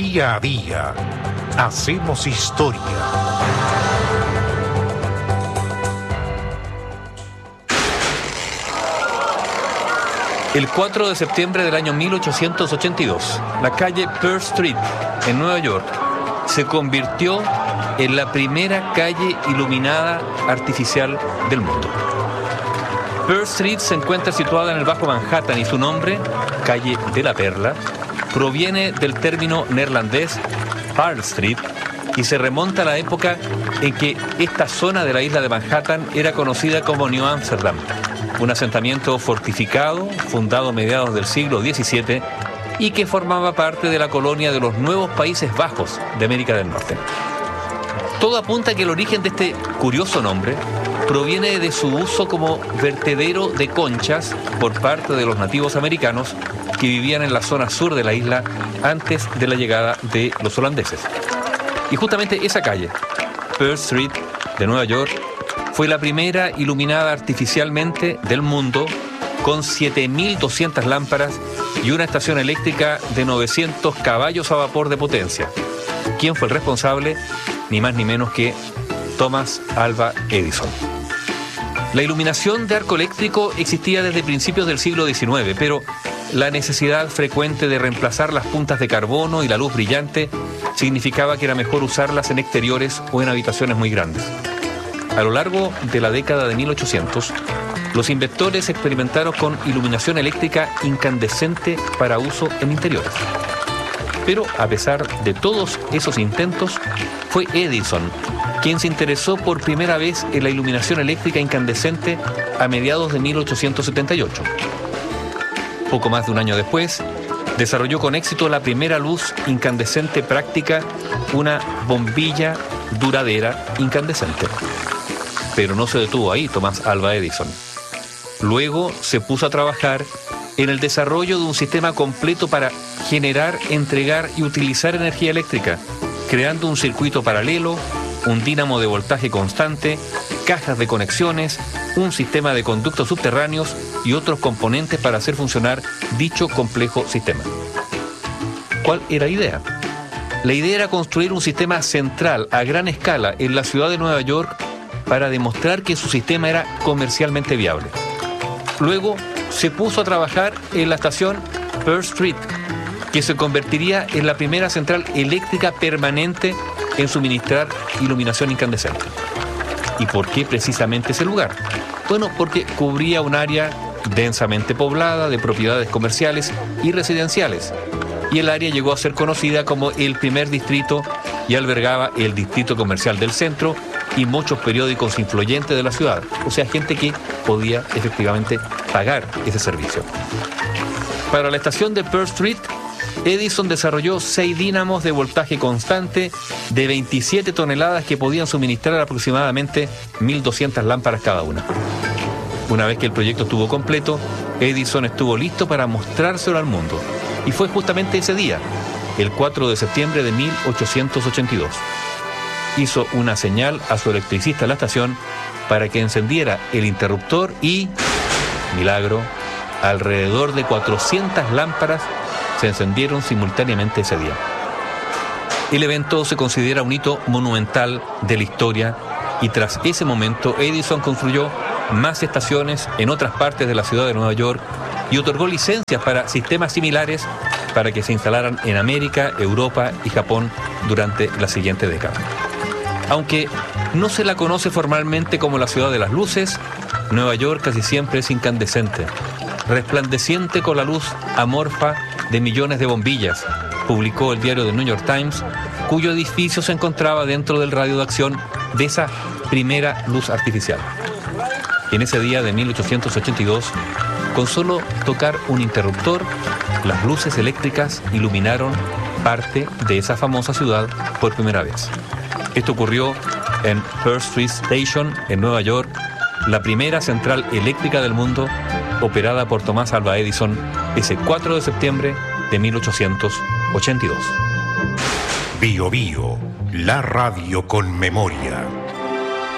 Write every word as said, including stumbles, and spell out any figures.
Día a día hacemos historia. El cuatro de septiembre del año mil ochocientos ochenta y dos, la calle Pearl Street, en Nueva York, se convirtió en la primera calle iluminada artificial del mundo. Pearl Street se encuentra situada en el Bajo Manhattan y su nombre, calle de la Perla, proviene del término neerlandés Pearl Street y se remonta a la época en que esta zona de la isla de Manhattan era conocida como New Amsterdam, un asentamiento fortificado fundado a mediados del siglo diecisiete y que formaba parte de la colonia de los nuevos Países Bajos de América del Norte. Todo apunta a que el origen de este curioso nombre proviene de su uso como vertedero de conchas por parte de los nativos americanos que vivían en la zona sur de la isla antes de la llegada de los holandeses. Y justamente esa calle, Pearl Street de Nueva York, fue la primera iluminada artificialmente del mundo con siete mil doscientas lámparas y una estación eléctrica de novecientos caballos a vapor de potencia. ¿Quién fue el responsable? Ni más ni menos que Thomas Alva Edison. La iluminación de arco eléctrico existía desde principios del siglo diecinueve, pero la necesidad frecuente de reemplazar las puntas de carbono y la luz brillante significaba que era mejor usarlas en exteriores o en habitaciones muy grandes. A lo largo de la década de mil ochocientos, los inventores experimentaron con iluminación eléctrica incandescente para uso en interiores. Pero a pesar de todos esos intentos, fue Edison quien se interesó por primera vez en la iluminación eléctrica incandescente a mediados de mil ochocientos setenta y ocho. Poco más de un año después, desarrolló con éxito la primera luz incandescente práctica, una bombilla duradera incandescente. Pero no se detuvo ahí Thomas Alva Edison. Luego se puso a trabajar en el desarrollo de un sistema completo para generar, entregar y utilizar energía eléctrica, creando un circuito paralelo, un dínamo de voltaje constante, cajas de conexiones, un sistema de conductos subterráneos y otros componentes para hacer funcionar dicho complejo sistema. ¿Cuál era la idea? La idea era construir un sistema central a gran escala en la ciudad de Nueva York para demostrar que su sistema era comercialmente viable. Luego se puso a trabajar en la estación Pearl Street, que se convertiría en la primera central eléctrica permanente en suministrar iluminación incandescente. ¿Y por qué precisamente ese lugar? Bueno, porque cubría un área densamente poblada de propiedades comerciales y residenciales, y el área llegó a ser conocida como el primer distrito y albergaba el distrito comercial del centro y muchos periódicos influyentes de la ciudad, o sea, gente que podía efectivamente pagar ese servicio. Para la estación de Pearl Street, Edison desarrolló seis dínamos de voltaje constante de veintisiete toneladas que podían suministrar aproximadamente mil doscientas lámparas cada una. Una vez que el proyecto estuvo completo, Edison estuvo listo para mostrárselo al mundo. Y fue justamente ese día, el cuatro de septiembre de mil ochocientos ochenta y dos. Hizo una señal a su electricista en la estación para que encendiera el interruptor y, milagro, alrededor de cuatrocientas lámparas se encendieron simultáneamente ese día. El evento se considera un hito monumental de la historia y tras ese momento Edison construyó más estaciones en otras partes de la ciudad de Nueva York y otorgó licencias para sistemas similares para que se instalaran en América, Europa y Japón durante la siguiente década. Aunque no se la conoce formalmente como la ciudad de las luces, Nueva York casi siempre es incandescente, resplandeciente con la luz amorfa de millones de bombillas, publicó el diario The New York Times, cuyo edificio se encontraba dentro del radio de acción de esa primera luz artificial. En ese día de mil ochocientos ochenta y dos, con solo tocar un interruptor, las luces eléctricas iluminaron parte de esa famosa ciudad por primera vez. Esto ocurrió en Pearl Street Station, en Nueva York, la primera central eléctrica del mundo, operada por Thomas Alva Edison, ese cuatro de septiembre de mil ochocientos ochenta y dos. Bio Bio, la radio con memoria.